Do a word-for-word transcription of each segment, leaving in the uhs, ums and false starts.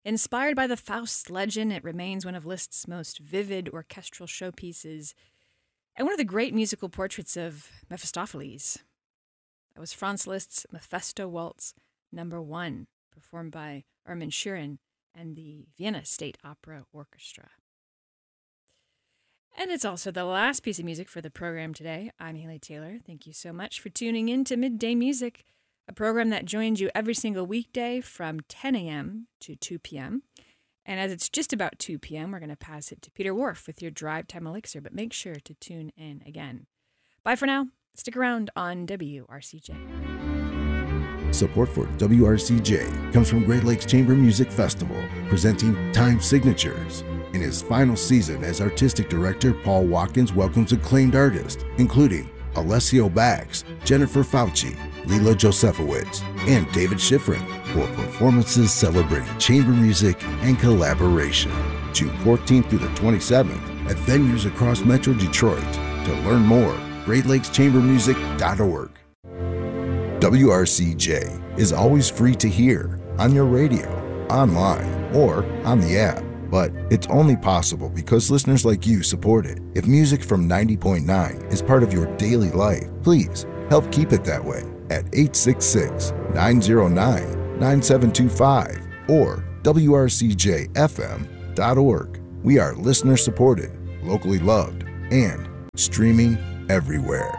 Inspired by the Faust legend, it remains one of Liszt's most vivid orchestral showpieces and one of the great musical portraits of Mephistopheles. That was Franz Liszt's Mephisto Waltz Number One, performed by Armin Schuren and the Vienna State Opera Orchestra. And it's also the last piece of music for the program today. I'm Haley Taylor. Thank you so much for tuning in to Midday Music, a program that joins you every single weekday from ten a.m. to two p.m. And as it's just about two p.m., we're going to pass it to Peter Whorf with your Drive Time Elixir, but make sure to tune in again. Bye for now. Stick around on W R C J. Support for W R C J comes from Great Lakes Chamber Music Festival, presenting Time Signatures. In his final season as artistic director, Paul Watkins welcomes acclaimed artists, including Alessio Bax, Jennifer Fauci, Lila Josefowicz, and David Schifrin, for performances celebrating chamber music and collaboration. June fourteenth through the twenty-seventh at venues across Metro Detroit. To learn more, great lakes chamber music dot org. W R C J is always free to hear on your radio, online, or on the app. But it's only possible because listeners like you support it. If music from ninety point nine is part of your daily life, please help keep it that way at eight six six, nine zero nine, nine seven two five or W R C J F M dot org. We are listener supported, locally loved, and streaming everywhere.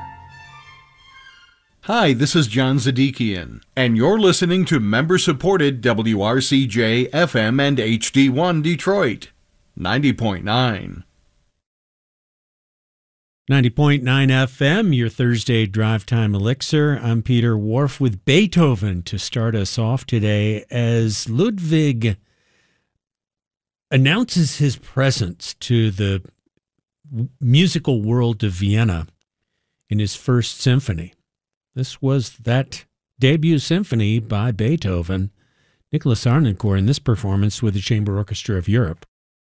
Hi, this is John Zadikian, and you're listening to member-supported W R C J F M and H D one Detroit, ninety point nine. ninety point nine F M, your Thursday Drive Time Elixir. I'm Peter Whorf with Beethoven to start us off today as Ludwig announces his presence to the musical world of Vienna in his first symphony. This was that debut symphony by Beethoven. Nicholas Harnoncourt in this performance with the Chamber Orchestra of Europe.